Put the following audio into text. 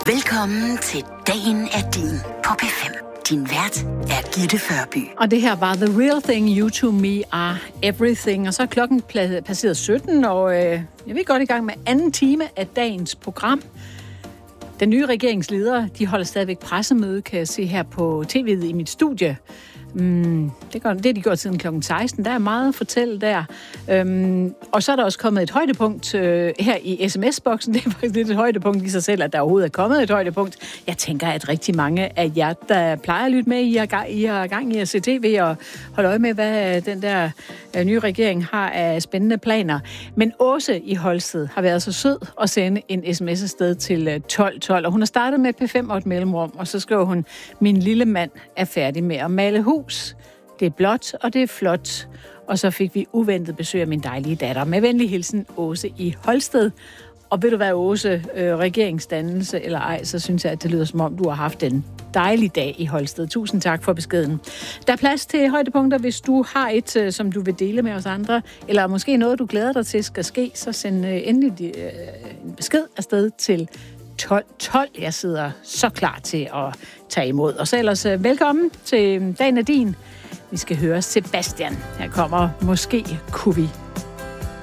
Velkommen til Dagen er din på P5. Din vært er Gitte Førby. Og det her var The Real Thing, You to Me Are Everything. Og så er klokken passeret 17, og jeg vil godt i gang med anden time af dagens program. Den nye regeringsledere, de holder stadigvæk pressemøde, kan jeg se her på tv'et i mit studie. Det har de gjort siden kl. 16. Der er meget at fortælle der. Og så er der også kommet et højdepunkt her i sms-boksen. Det er faktisk lidt et højdepunkt i sig selv, at der overhovedet er kommet et højdepunkt. Jeg tænker, at rigtig mange af jer, der plejer at lytte med, I har gang i at se tv og holde øje med, hvad den der nye regering har af spændende planer. Men Åse i Holsted har været så sød at sende en sms afsted til 1212. Og hun har startet med P5 og et mellemrum, og så skrev hun, min lille mand er færdig med at male hus. Det er blåt, og det er flot. Og så fik vi uventet besøg af min dejlige datter. Med venlig hilsen, Åse i Holsted. Og ved du hvad, Åse, regeringsdannelse eller ej, så synes jeg, at det lyder som om, du har haft en dejlig dag i Holsted. Tusind tak for beskeden. Der er plads til højdepunkter, hvis du har et, som du vil dele med os andre, eller måske noget, du glæder dig til skal ske, så send endelig en besked afsted til 1212. Jeg sidder så klar til at tage imod. Og så ellers velkommen til Dagen er din. Vi skal høre Sebastian. Her kommer Måske kunne vi